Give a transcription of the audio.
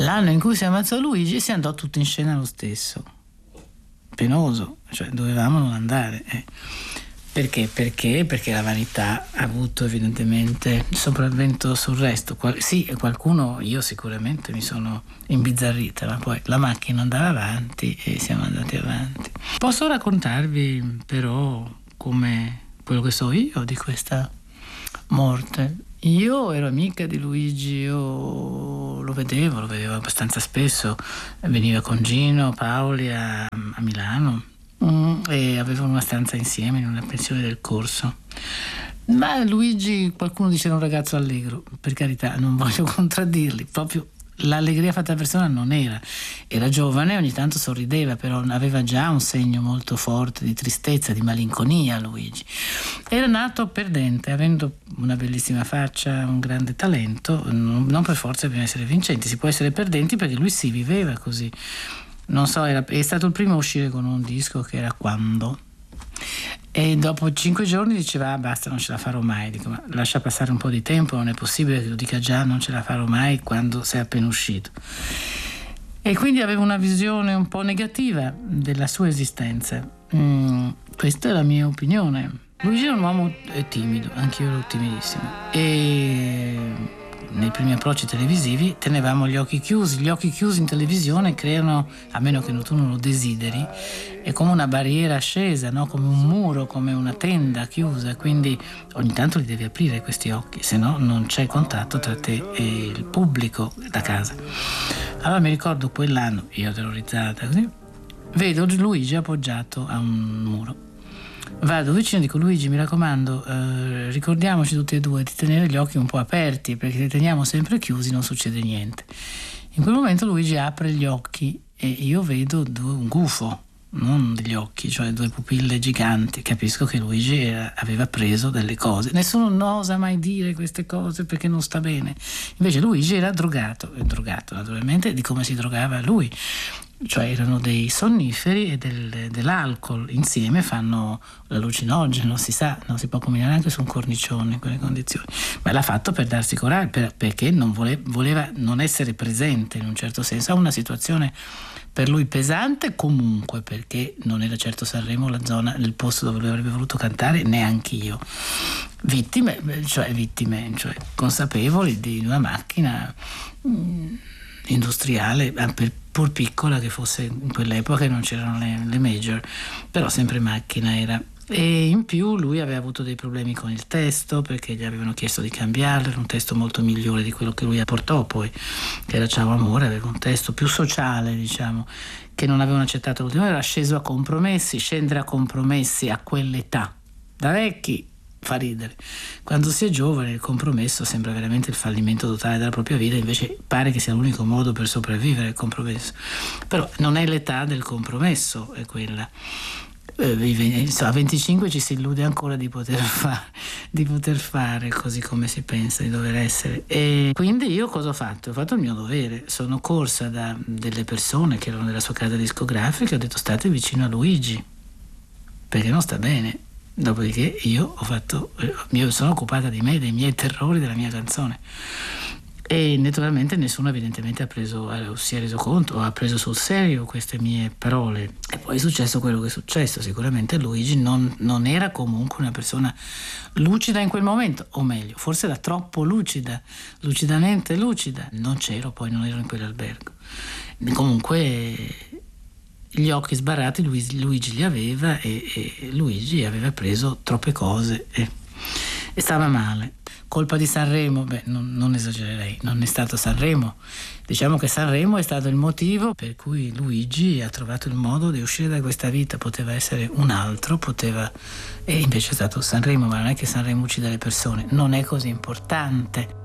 L'anno in cui si ammazzò Luigi si andò tutti in scena lo stesso. Penoso, cioè dovevamo non andare. Perché? Perché la vanità ha avuto evidentemente il sopravvento sul resto. Sì, qualcuno, io sicuramente mi sono imbizzarrita, ma poi la macchina andava avanti e siamo andati avanti. Posso raccontarvi però come quello che so io di questa morte. Io ero amica di Luigi, io lo vedevo abbastanza spesso, veniva con Gino Paoli a Milano e avevano una stanza insieme in una pensione del corso. Ma Luigi, qualcuno dice, era un ragazzo allegro, per carità, non voglio contraddirli, proprio l'allegria fatta persona non era giovane, ogni tanto sorrideva, però aveva già un segno molto forte di tristezza, di malinconia. Luigi era nato perdente, avendo una bellissima faccia, un grande talento, non per forza bisogna essere vincenti, si può essere perdenti, perché lui si viveva così. Non so, è stato il primo a uscire con un disco che era Quando, e dopo 5 giorni diceva basta, non ce la farò mai. Dico, ma lascia passare un po' di tempo, non è possibile che lo dica già non ce la farò mai quando sei appena uscito. E quindi aveva una visione un po' negativa della sua esistenza. Questa è la mia opinione. Luigi era un uomo timido, anch'io ero timidissimo, e nei primi approcci televisivi tenevamo gli occhi chiusi. Gli occhi chiusi in televisione creano, a meno che tu non lo desideri, è come una barriera scesa, no? Come un muro, come una tenda chiusa, quindi ogni tanto li devi aprire questi occhi, se no non c'è contatto tra te e il pubblico da casa. Allora mi ricordo quell'anno, io terrorizzata così, vedo Luigi appoggiato a un muro. Vado vicino e dico: Luigi, mi raccomando, ricordiamoci tutti e due di tenere gli occhi un po' aperti, perché se li teniamo sempre chiusi non succede niente. In quel momento Luigi apre gli occhi e io vedo un gufo, non degli occhi, cioè 2 pupille giganti. Capisco che Luigi aveva preso delle cose. Nessuno osa mai dire queste cose perché non sta bene. Invece Luigi era drogato naturalmente di come si drogava lui. Cioè erano dei sonniferi e dell'alcol, insieme fanno l'allucinogeno, si sa, non si può combinare anche su un cornicione in quelle condizioni, ma l'ha fatto per darsi coraggio, perché non voleva non essere presente in un certo senso a una situazione per lui pesante, comunque, perché non era certo Sanremo la zona, il posto dove lui avrebbe voluto cantare, neanch'io. Vittime, cioè consapevoli di una macchina industriale, pur piccola che fosse, in quell'epoca non c'erano le major, però sempre macchina era. E in più lui aveva avuto dei problemi con il testo, perché gli avevano chiesto di cambiarlo, era un testo molto migliore di quello che lui apportò poi, che era Ciao amore, aveva un testo più sociale, diciamo, che non avevano accettato l'ultimo. Era sceso a compromessi. Scendere a compromessi a quell'età da vecchi fa ridere. Quando si è giovane il compromesso sembra veramente il fallimento totale della propria vita, invece pare che sia l'unico modo per sopravvivere, il compromesso. Però non è l'età del compromesso, è quella. A 25 ci si illude ancora di poter fare così come si pensa di dover essere. E quindi io cosa ho fatto? Ho fatto il mio dovere, sono corsa da delle persone che erano della sua casa discografica, ho detto: state vicino a Luigi perché non sta bene. Dopodiché io sono occupata di me, dei miei terrori, della mia canzone. E naturalmente nessuno evidentemente si è reso conto o ha preso sul serio queste mie parole. E poi è successo quello che è successo. Sicuramente Luigi non era comunque una persona lucida in quel momento, o meglio, forse era troppo lucidamente lucida. Non ero in quell'albergo. Comunque gli occhi sbarrati Luigi li aveva, e Luigi aveva preso troppe cose e stava male. Colpa di Sanremo? Non esagererei, non è stato Sanremo. Diciamo che Sanremo è stato il motivo per cui Luigi ha trovato il modo di uscire da questa vita. Poteva essere un altro, e invece è stato Sanremo, ma non è che Sanremo uccide le persone, non è così importante.